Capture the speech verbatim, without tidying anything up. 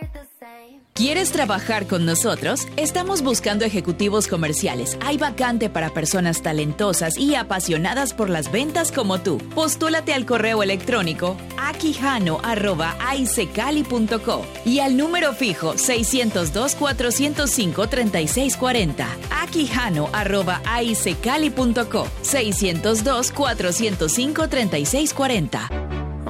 ¿Quieres trabajar con nosotros? Estamos buscando ejecutivos comerciales. Hay vacante para personas talentosas y apasionadas por las ventas como tú. Postúlate al correo electrónico aquijano arroba aicecali punto co y al número fijo seiscientos dos, cuatrocientos cinco, treinta y seis cuarenta. aquijano arroba aicecali punto co seiscientos dos, cuatrocientos cinco, treinta y seis cuarenta.